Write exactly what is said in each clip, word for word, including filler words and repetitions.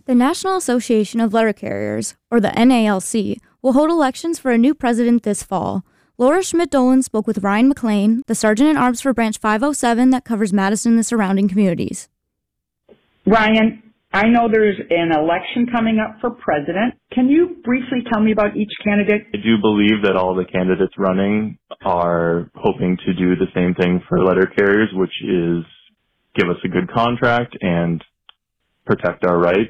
The National Association of Letter Carriers, or the N A L C, will hold elections for a new president this fall. Laura Schmidt-Dolan spoke with Ryan McLean, the Sergeant-at-Arms for Branch five oh seven that covers Madison and the surrounding communities. Ryan, I know there's an election coming up for president. Can you briefly tell me about each candidate? I do believe that all the candidates running are hoping to do the same thing for letter carriers, which is give us a good contract and protect our rights.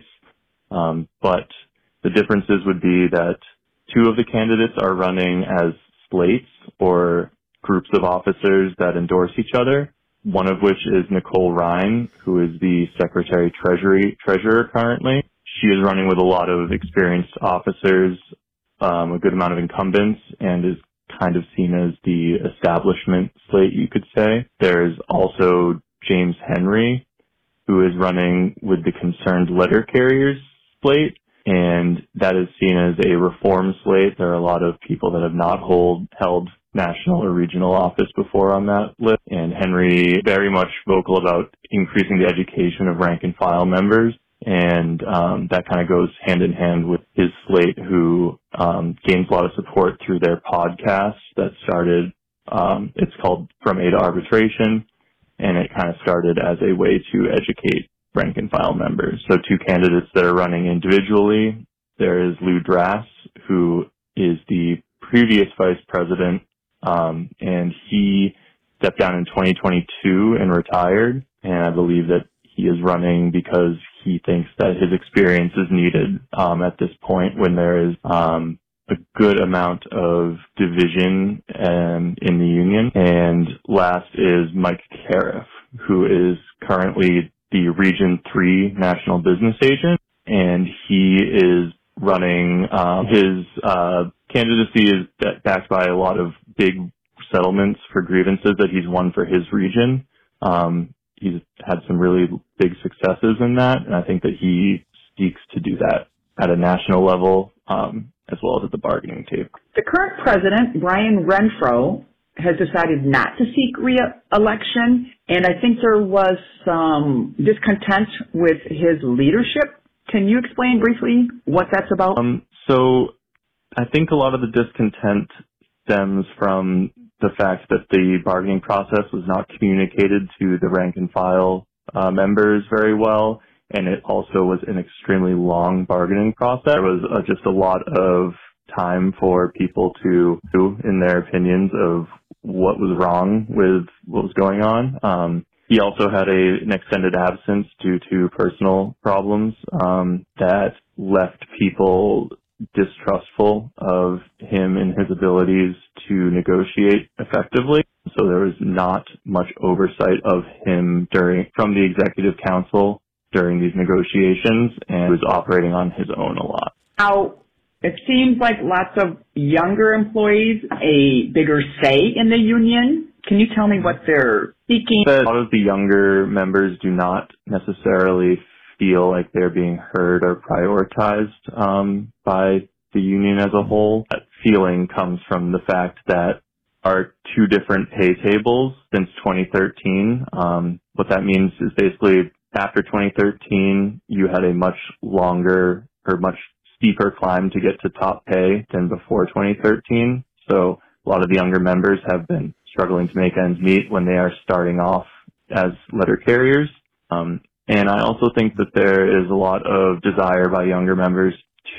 Um, but the differences would be that two of the candidates are running as slates or groups of officers that endorse each other, one of which is Nicole Ryan, who is the Secretary Treasury Treasurer currently. She is running with a lot of experienced officers, um, a good amount of incumbents, and is kind of seen as the establishment slate, you could say. There's also James Henry, who is running with the Concerned Letter Carriers slate, and that is seen as a reform slate. There are a lot of people that have not hold, held national or regional office before on that list, and Henry very much vocal about increasing the education of rank and file members, and um, that kind of goes hand in hand with his slate, who um, gains a lot of support through their podcast that started, um, it's called From A to Arbitration, and it kind of started as a way to educate rank and file members. So two candidates that are running individually. There is Lou Drass, who is the previous vice president, um, and he stepped down in twenty twenty-two and retired. And I believe that he is running because he thinks that his experience is needed um, at this point when there is um, a good amount of division um, in the union. And last is Mike Cariff, who is currently the Region three National Business Agent, and he is running, um, his uh, candidacy is backed by a lot of big settlements for grievances that he's won for his region. Um, he's had some really big successes in that, and I think that he seeks to do that at a national level, um, as well as at the bargaining table. The current president, Brian Renfro, has decided not to seek re-election, and I think there was some discontent with his leadership. Can you explain briefly what that's about? Um, so I think a lot of the discontent stems from the fact that the bargaining process was not communicated to the rank and file uh, members very well, and it also was an extremely long bargaining process. There was uh, just a lot of time for people to do in their opinions of what was wrong with what was going on. Um, he also had a, an extended absence due to personal problems um, that left people distrustful of him and his abilities to negotiate effectively. So there was not much oversight of him during from the executive council during these negotiations, and was operating on his own a lot. Now, it seems like lots of younger employees a bigger say in the union. Can you tell me what they're seeking? A lot of the younger members do not necessarily feel like they're being heard or prioritized um, by the union as a whole. That feeling comes from the fact that are two different pay tables since twenty thirteen. Um, what that means is basically after twenty thirteen, you had a much longer or much steeper climb to get to top pay than before twenty thirteen. So a lot of the younger members have been struggling to make ends meet when they are starting off as letter carriers. Um, and I also think that there is a lot of desire by younger members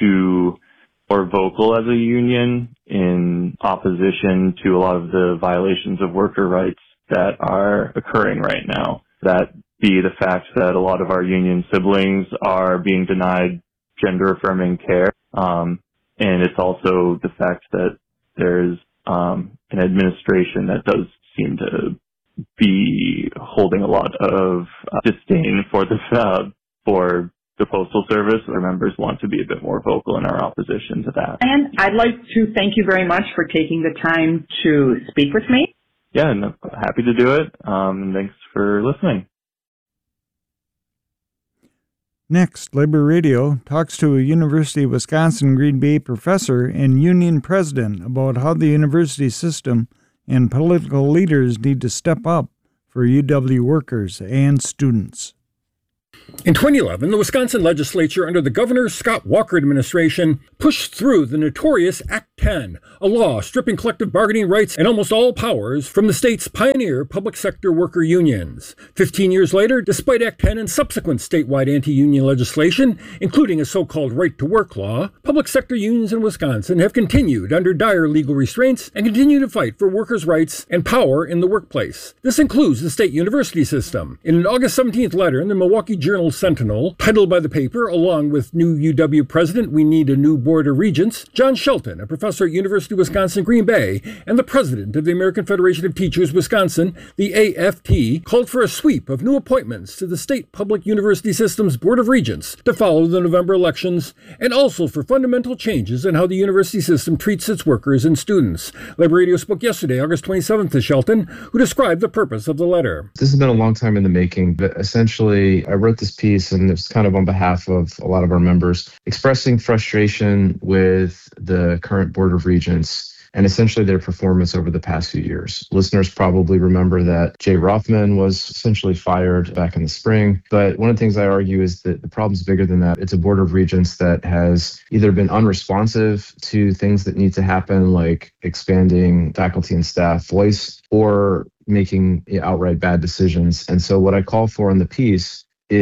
to or vocal as a union in opposition to a lot of the violations of worker rights that are occurring right now. That be the fact that a lot of our union siblings are being denied gender-affirming care, um, and it's also the fact that there's um, an administration that does seem to be holding a lot of uh, disdain for the uh, for the Postal Service. Our members want to be a bit more vocal in our opposition to that. And I'd like to thank you very much for taking the time to speak with me. Yeah, no, happy to do it. Um, and thanks for listening. Next, Labor Radio talks to a University of Wisconsin Green Bay professor and union president about how the university system and political leaders need to step up for U W workers and students. In twenty eleven, the Wisconsin legislature under the Governor Scott Walker administration pushed through the notorious Act ten, a law stripping collective bargaining rights and almost all powers from the state's pioneer public sector worker unions. Fifteen years later, despite Act ten and subsequent statewide anti-union legislation, including a so-called right-to-work law, public sector unions in Wisconsin have continued under dire legal restraints and continue to fight for workers' rights and power in the workplace. This includes the state university system. In an August seventeenth letter in the Milwaukee Journal Sentinel, titled by the paper, along with new U W president, "We Need a New Board of Regents," John Shelton, a professor at University of Wisconsin-Green Bay, and the president of the American Federation of Teachers Wisconsin, the A F T, called for a sweep of new appointments to the state public university system's Board of Regents to follow the November elections, and also for fundamental changes in how the university system treats its workers and students. Labor Radio spoke yesterday, August twenty-seventh, to Shelton, who described the purpose of the letter. This has been a long time in the making, but essentially I wrote this piece, and it's kind of on behalf of a lot of our members, expressing frustration with the current Board of Regents and essentially their performance over the past few years. Listeners probably remember that Jay Rothman was essentially fired back in the spring. But one of the things I argue is that the problem's bigger than that. It's a Board of Regents that has either been unresponsive to things that need to happen, like expanding faculty and staff voice, or making outright bad decisions. And so what I call for in the piece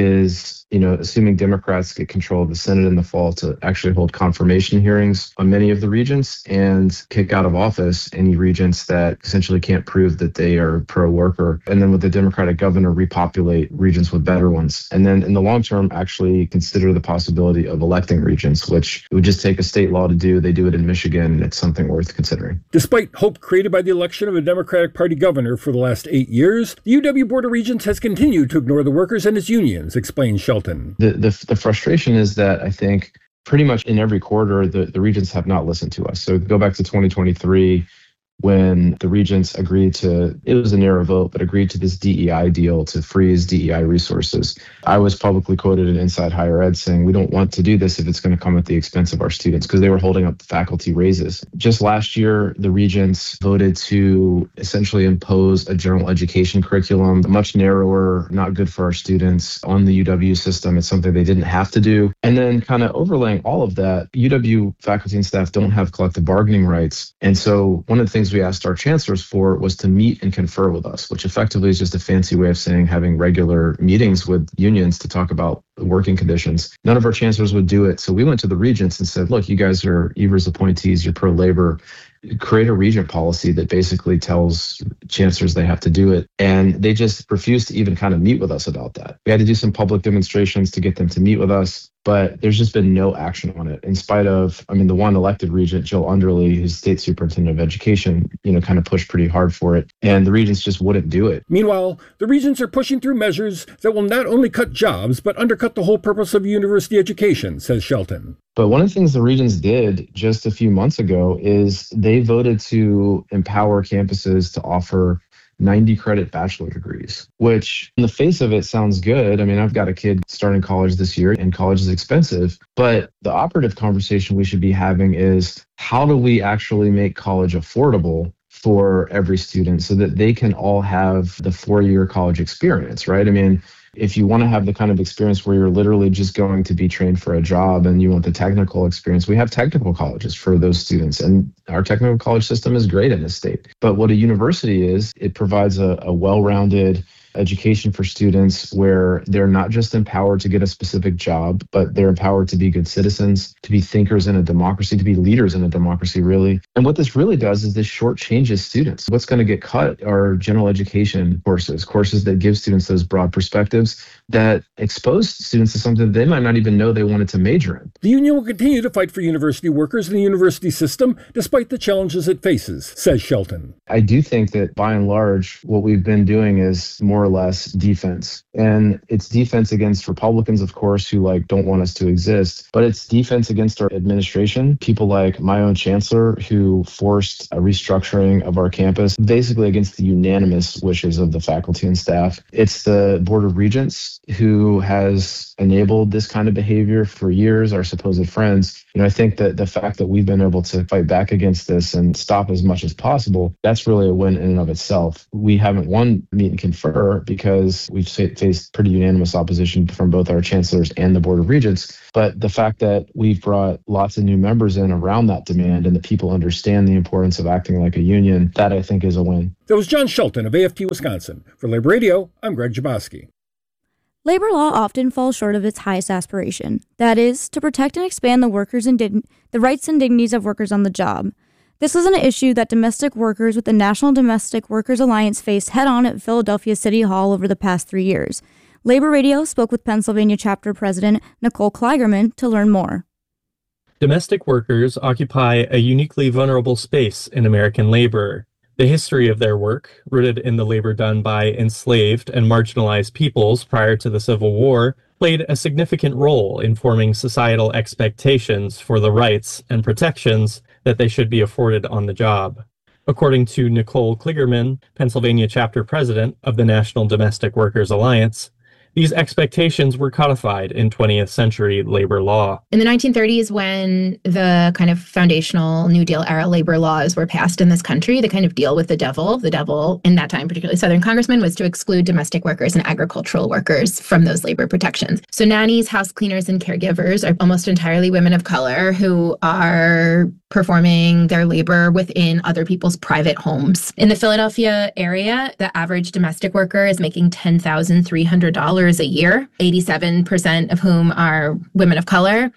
is, you know, assuming Democrats get control of the Senate in the fall, to actually hold confirmation hearings on many of the regents and kick out of office any regents that essentially can't prove that they are pro-worker. And then with the Democratic governor, repopulate regents with better ones. And then in the long term, actually consider the possibility of electing regents, which would just take a state law to do. They do it in Michigan, and it's something worth considering. Despite hope created by the election of a Democratic Party governor for the last eight years, the U W Board of Regents has continued to ignore the workers and its unions, explained Shelton. The, the the frustration is that I think pretty much in every quarter, the, the regents have not listened to us. So go back to twenty twenty-three, when the regents agreed to, it was a narrow vote, but agreed to this D E I deal to freeze D E I resources. I was publicly quoted in Inside Higher Ed saying, we don't want to do this if it's going to come at the expense of our students, because they were holding up faculty raises. Just last year, the regents voted to essentially impose a general education curriculum, much narrower, not good for our students, on the U W system. It's something they didn't have to do. And then kind of overlaying all of that, U W faculty and staff don't have collective bargaining rights. And so one of the things we asked our chancellors for was to meet and confer with us, which effectively is just a fancy way of saying having regular meetings with unions to talk about working conditions. None of our chancellors would do it. So we went to the regents and said, look, you guys are Evers appointees, you're pro-labor. Create a regent policy that basically tells chancellors they have to do it. And they just refused to even kind of meet with us about that. We had to do some public demonstrations to get them to meet with us, but there's just been no action on it. In spite of, I mean, the one elected regent, Jill Underly, who's state superintendent of education, you know, kind of pushed pretty hard for it. And the regents just wouldn't do it. Meanwhile, the regents are pushing through measures that will not only cut jobs, but undercut the whole purpose of university education, says Shelton. But one of the things the regents did just a few months ago is they voted to empower campuses to offer ninety credit bachelor degrees, which in the face of it sounds good. I mean, I've got a kid starting college this year, and college is expensive. But the operative conversation we should be having is, how do we actually make college affordable for every student so that they can all have the four-year college experience, right? I mean, if you want to have the kind of experience where you're literally just going to be trained for a job and you want the technical experience, we have technical colleges for those students. And our technical college system is great in this state. But what a university is, it provides a, a well-rounded education for students where they're not just empowered to get a specific job, but they're empowered to be good citizens, to be thinkers in a democracy, to be leaders in a democracy, really. And what this really does is this shortchanges students. What's going to get cut are general education courses, courses that give students those broad perspectives that expose students to something that they might not even know they wanted to major in. The union will continue to fight for university workers and the university system despite the challenges it faces, says Shelton. I do think that by and large, what we've been doing is more or less defense. And it's defense against Republicans, of course, who like don't want us to exist, but it's defense against our administration. People like my own chancellor who forced a restructuring of our campus, basically against the unanimous wishes of the faculty and staff. It's the Board of Regents who has enabled this kind of behavior for years, our supposed friends. You know, I think that the fact that we've been able to fight back against this and stop as much as possible, that's really a win in and of itself. We haven't won meet and confer. part because we've faced pretty unanimous opposition from both our chancellors and the Board of Regents. But the fact that we've brought lots of new members in around that demand and that people understand the importance of acting like a union, that I think is a win. That was John Shelton of A F T Wisconsin. For Labor Radio, I'm Greg Jaboski. Labor law often falls short of its highest aspiration, that is, to protect and expand the workers and dig- the rights and dignities of workers on the job. This was an issue that domestic workers with the National Domestic Workers Alliance faced head-on at Philadelphia City Hall over the past three years. Labor Radio spoke with Pennsylvania Chapter President Nicole Kligerman to learn more. Domestic workers occupy a uniquely vulnerable space in American labor. The history of their work, rooted in the labor done by enslaved and marginalized peoples prior to the Civil War, played a significant role in forming societal expectations for the rights and protections that they should be afforded on the job. According to Nicole Kligerman, Pennsylvania Chapter President of the National Domestic Workers Alliance, these expectations were codified in twentieth century labor law. In the nineteen thirties, when the kind of foundational New Deal era labor laws were passed in this country, the kind of deal with the devil, the devil in that time, particularly Southern congressmen, was to exclude domestic workers and agricultural workers from those labor protections. So nannies, house cleaners, and caregivers are almost entirely women of color who are performing their labor within other people's private homes. In the Philadelphia area, the average domestic worker is making ten thousand three hundred dollars a year, eighty-seven percent of whom are women of color,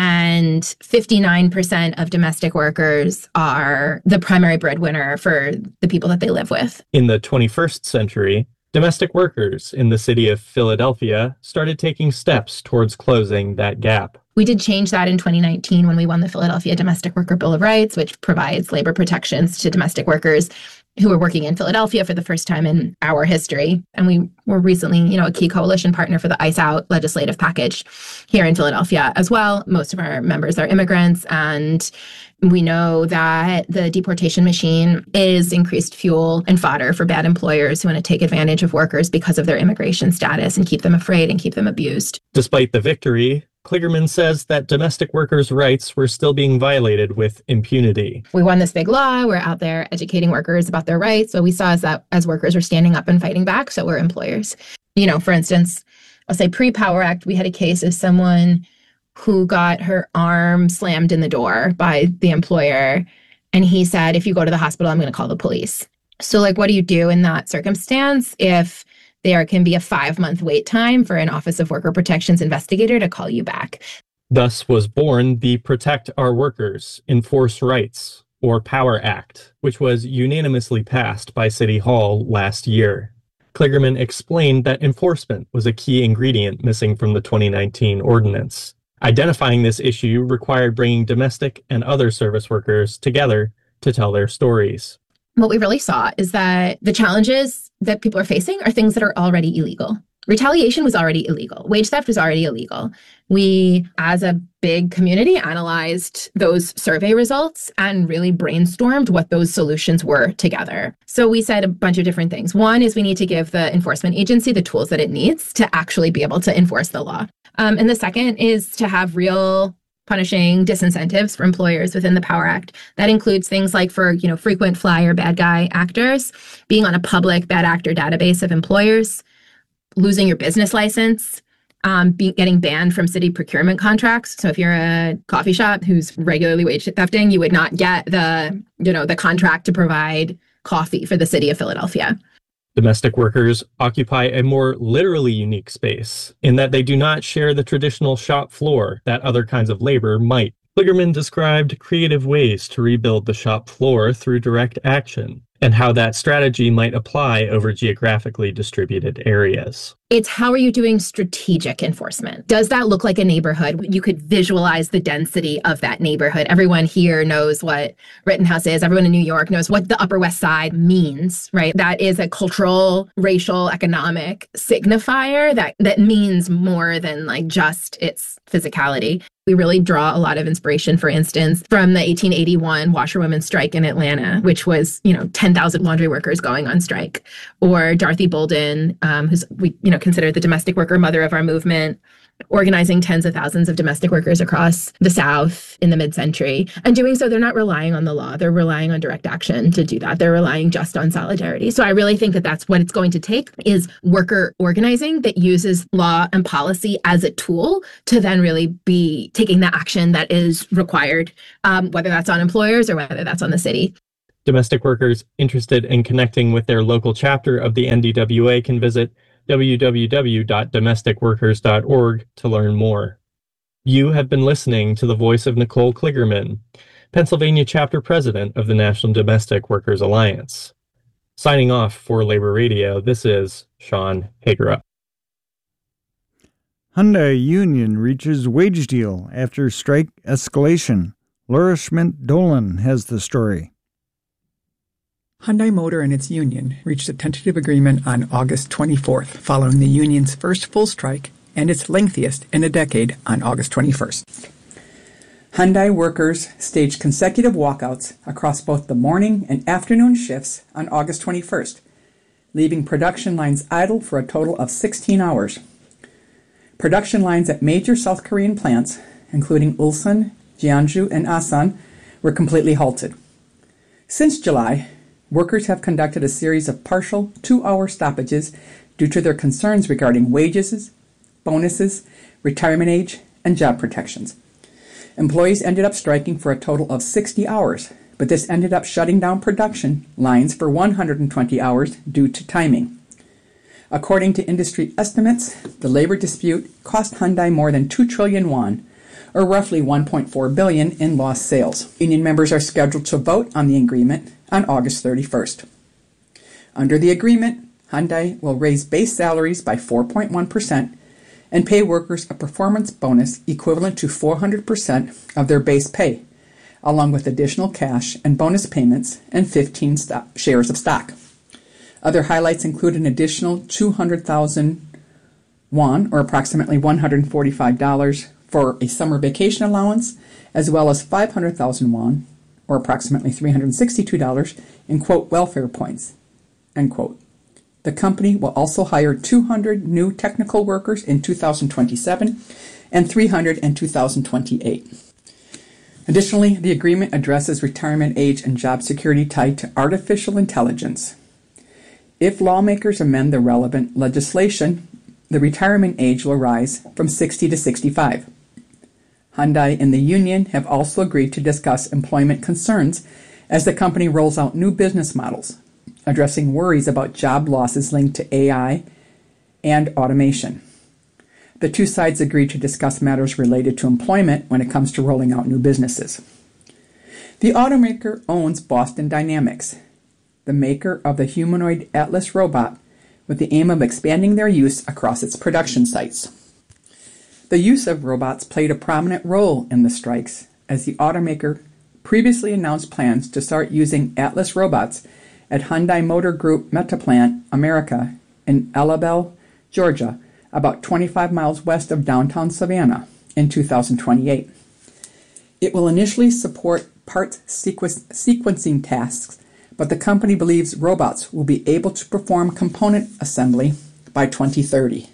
and fifty-nine percent of domestic workers are the primary breadwinner for the people that they live with. In the twenty-first century, domestic workers in the city of Philadelphia started taking steps towards closing that gap. We did change that in twenty nineteen when we won the Philadelphia Domestic Worker Bill of Rights, which provides labor protections to domestic workers who are working in Philadelphia for the first time in our history. And we were recently, you know, a key coalition partner for the ICE Out legislative package here in Philadelphia as well. Most of our members are immigrants, and we know that the deportation machine is increased fuel and fodder for bad employers who want to take advantage of workers because of their immigration status and keep them afraid and keep them abused. Despite the victory, Kligerman says that domestic workers' rights were still being violated with impunity. We won this big law. We're out there educating workers about their rights. What we saw is that as workers were standing up and fighting back, so were employers. You know, for instance, I'll say pre-Power Act, we had a case of someone who got her arm slammed in the door by the employer. And he said, if you go to the hospital, I'm going to call the police. So like, what do you do in that circumstance if there can be a five-month wait time for an Office of Worker Protections investigator to call you back? Thus was born the Protect Our Workers, Enforce Rights, or POWER Act, which was unanimously passed by City Hall last year. Kligerman explained that enforcement was a key ingredient missing from the twenty nineteen ordinance. Identifying this issue required bringing domestic and other service workers together to tell their stories. What we really saw is that the challenges that people are facing are things that are already illegal. Retaliation was already illegal. Wage theft was already illegal. We, as a big community, analyzed those survey results and really brainstormed what those solutions were together. So we said a bunch of different things. One is we need to give the enforcement agency the tools that it needs to actually be able to enforce the law. Um, and the second is to have real punishing disincentives for employers within the POWER Act. That includes things like for, you know, frequent flyer bad guy actors, being on a public bad actor database of employers, losing your business license, um, be, getting banned from city procurement contracts. So if you're a coffee shop who's regularly wage thefting, you would not get the, you know, the contract to provide coffee for the city of Philadelphia. Domestic workers occupy a more literally unique space in that they do not share the traditional shop floor that other kinds of labor might. Kligerman described creative ways to rebuild the shop floor through direct action and how that strategy might apply over geographically distributed areas. It's how are you doing strategic enforcement? Does that look like a neighborhood? You could visualize the density of that neighborhood. Everyone here knows what Rittenhouse is. Everyone in New York knows what the Upper West Side means, right? That is a cultural, racial, economic signifier that, that means more than like just its physicality. We really draw a lot of inspiration, for instance, from the eighteen eighty-one washerwomen's strike in Atlanta, which was, you know, ten thousand laundry workers going on strike, or Dorothy Bolden, um, who's we, you know, considered the domestic worker mother of our movement, organizing tens of thousands of domestic workers across the South in the mid-century. And doing so, they're not relying on the law. They're relying on direct action to do that. They're relying just on solidarity. So I really think that that's what it's going to take, is worker organizing that uses law and policy as a tool to then really be taking the action that is required, um, whether that's on employers or whether that's on the city. Domestic workers interested in connecting with their local chapter of the N D W A can visit w w w dot domestic workers dot org to learn more. You have been listening to the voice of Nicole Kligerman, Pennsylvania chapter president of the National Domestic Workers Alliance. Signing off for Labor Radio, this is Sean Hagerup. Hyundai Union reaches wage deal after strike escalation. Laura Schmidt-Dolan has the story. Hyundai Motor and its union reached a tentative agreement on August twenty-fourth, following the union's first full strike and its lengthiest in a decade on August twenty-first. Hyundai workers staged consecutive walkouts across both the morning and afternoon shifts on August twenty-first, leaving production lines idle for a total of sixteen hours. Production lines at major South Korean plants, including Ulsan, Jeonju, and Asan, were completely halted. Since July, workers have conducted a series of partial two-hour stoppages due to their concerns regarding wages, bonuses, retirement age, and job protections. Employees ended up striking for a total of sixty hours, but this ended up shutting down production lines for one hundred twenty hours due to timing. According to industry estimates, the labor dispute cost Hyundai more than two trillion won, or roughly one point four billion in lost sales. Union members are scheduled to vote on the agreement on August thirty-first. Under the agreement, Hyundai will raise base salaries by four point one percent and pay workers a performance bonus equivalent to four hundred percent of their base pay, along with additional cash and bonus payments and fifteen stock, shares of stock. Other highlights include an additional two hundred thousand won, or approximately one hundred forty-five dollars, for a summer vacation allowance, as well as five hundred thousand won, or approximately three hundred sixty-two dollars, in, quote, welfare points, end quote. The company will also hire two hundred new technical workers in two thousand twenty-seven and three hundred in two thousand twenty-eight. Additionally, the agreement addresses retirement age and job security tied to artificial intelligence. If lawmakers amend the relevant legislation, the retirement age will rise from sixty to sixty-five. Hyundai and the union have also agreed to discuss employment concerns as the company rolls out new business models, addressing worries about job losses linked to A I and automation. The two sides agreed to discuss matters related to employment when it comes to rolling out new businesses. The automaker owns Boston Dynamics, the maker of the humanoid Atlas robot, with the aim of expanding their use across its production sites. The use of robots played a prominent role in the strikes, as the automaker previously announced plans to start using Atlas robots at Hyundai Motor Group Metaplant America in Elabel, Georgia, about twenty-five miles west of downtown Savannah, in two thousand twenty-eight. It will initially support parts sequ- sequencing tasks, but the company believes robots will be able to perform component assembly by twenty thirty.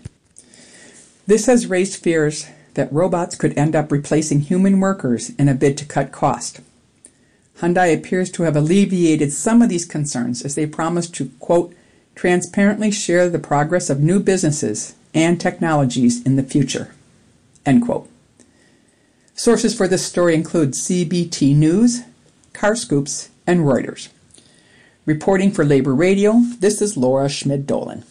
This has raised fears that robots could end up replacing human workers in a bid to cut cost. Hyundai appears to have alleviated some of these concerns as they promise to, quote, transparently share the progress of new businesses and technologies in the future, end quote. Sources for this story include C B T News, CarScoops, and Reuters. Reporting for Labor Radio, this is Laura Schmidt-Dolan.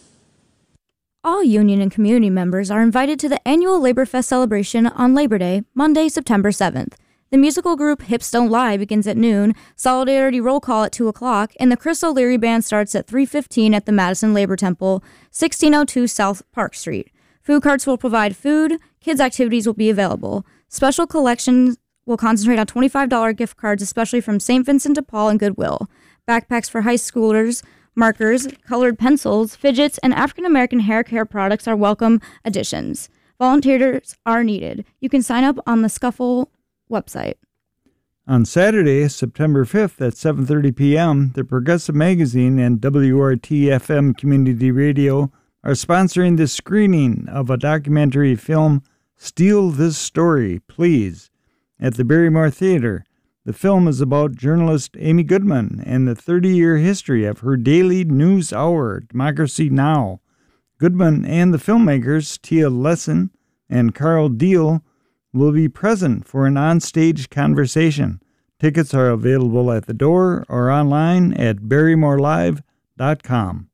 All union and community members are invited to the annual Labor Fest celebration on Labor Day, Monday, September seventh. The musical group Hips Don't Lie begins at noon, Solidarity Roll Call at two o'clock, and the Chris O'Leary Band starts at three fifteen at the Madison Labor Temple, sixteen oh two South Park Street. Food carts will provide food, kids' activities will be available. Special collections will concentrate on twenty-five dollars gift cards, especially from Saint Vincent de Paul and Goodwill. Backpacks for high schoolers, markers, colored pencils, fidgets, and African-American hair care products are welcome additions. Volunteers are needed. You can sign up on the Scuffle website. On Saturday, September fifth at seven thirty p.m., the Progressive Magazine and W R T F M Community Radio are sponsoring the screening of a documentary film Steal This Story, Please, at the Barrymore Theater. The film is about journalist Amy Goodman and the thirty-year history of her daily news hour, Democracy Now! Goodman and the filmmakers, Tia Lesson and Carl Deal, will be present for an on-stage conversation. Tickets are available at the door or online at barrymore live dot com.